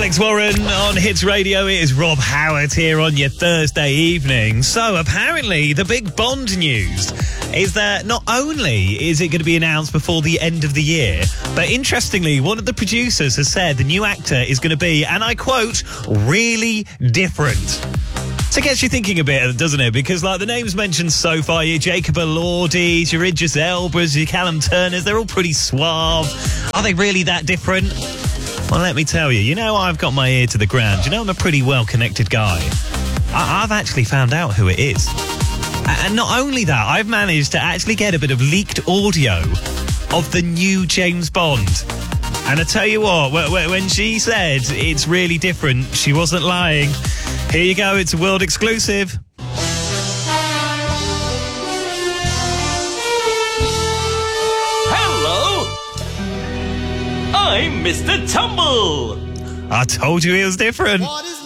Alex Warren on Hits Radio. It is Rob Howard here on your Thursday evening. So apparently the big Bond news is that not only is it going to be announced before the end of the year, but interestingly, one of the producers has said the new actor is going to be, and I quote, really different. So it gets you thinking a bit, doesn't it? Because, like, the names mentioned so far, your Jacob Elordi, your Idris Elbas, your Callum Turners, they're all pretty suave. Are they really that different? Well, let me tell you, I've got my ear to the ground. I'm a pretty well-connected guy. I've actually found out who it is. And not only that, I've managed to actually get a bit of leaked audio of the new James Bond. And I tell you what, when she said it's really different, she wasn't lying. Here you go, it's a world exclusive. I'm Mr. Tumble. I told you he was different.